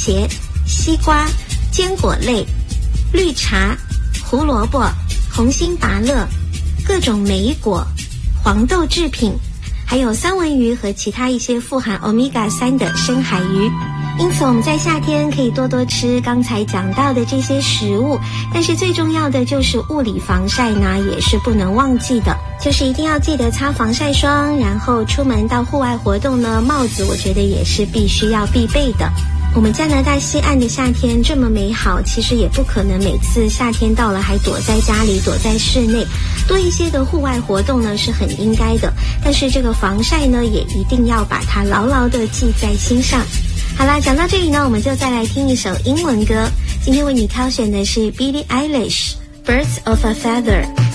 茄、西瓜、坚果类、绿茶、胡萝卜、红心芭乐、各种莓果、黄豆制品，还有三文鱼和其他一些富含 Omega-3 的深海鱼。因此我们在夏天可以多多吃刚才讲到的这些食物，但是最重要的就是物理防晒呢，也是不能忘记的，就是一定要记得擦防晒霜，然后出门到户外活动呢，帽子我觉得也是必须要必备的。我们加拿大西岸的夏天这么美好，其实也不可能每次夏天到了还躲在家里躲在室内，多一些的户外活动呢是很应该的，但是这个防晒呢也一定要把它牢牢地记在心上。好啦，讲到这里呢，我们就再来听一首英文歌，今天为你挑选的是 Billie Eilish Birds of a Feather。